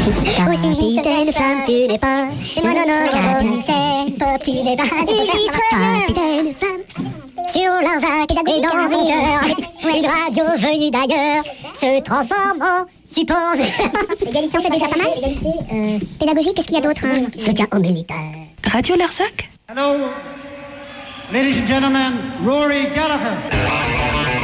Capitaine flamme, tu n'es pas. C'est moi, non, capitaine pop, tu n'es pas. Capitaine flamme. Sur Larzac et dans ton cœur, une radio venue d'ailleurs se transforme en support. Égalité, on fait déjà pas mal. Pédagogique, qu'est-ce qu'il y a d'autre? Soutien aux militaires. Radio Larzac. Hello, ladies and gentlemen, Rory Gallagher.